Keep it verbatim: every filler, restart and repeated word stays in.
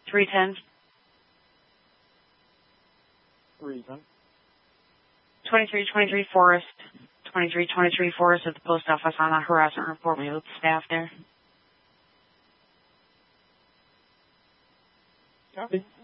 three ten. Reason. twenty-three twenty-three Forest. twenty-three twenty-three Forest at the post office on a harassment report. We with the staff there. Copy.